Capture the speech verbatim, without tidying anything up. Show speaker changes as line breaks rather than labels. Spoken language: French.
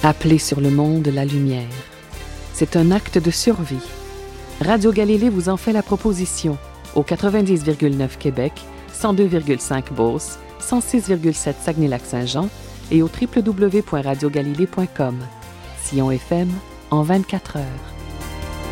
Appeler sur le monde la lumière. C'est un acte de survie. Radio Galilée vous en fait la proposition au quatre-vingt-dix virgule neuf Québec, cent deux virgule cinq Beauce, cent six virgule sept Saguenay-Lac-Saint-Jean et au w w w point radio galilée point com. Sillon F M en vingt-quatre heures.